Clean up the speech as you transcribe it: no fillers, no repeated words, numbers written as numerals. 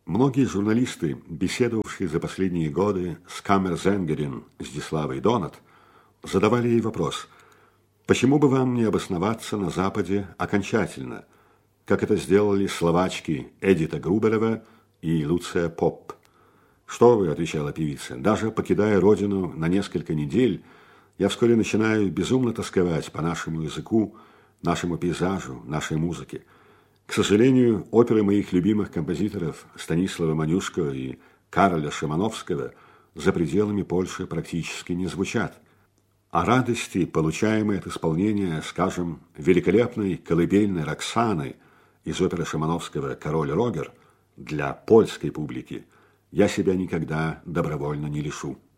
Многие журналисты, беседовавшие за последние годы с Камерзенгерин, Здиславой Донат, задавали ей вопрос: почему бы вам не обосноваться на Западе окончательно, как это сделали словачки Эдита Груберева и Луция Поп? «Что вы», — отвечала певица, — «даже покидая родину на несколько недель, я вскоре начинаю безумно тосковать по нашему языку, нашему пейзажу, нашей музыке. К сожалению, оперы моих любимых композиторов Станислава Манюшкова и Кароля Шимановского за пределами Польши практически не звучат. А радости, получаемые от исполнения, скажем, великолепной колыбельной Роксаны из оперы Шимановского «Король Рогер» для польской публики, я себя никогда добровольно не лишу».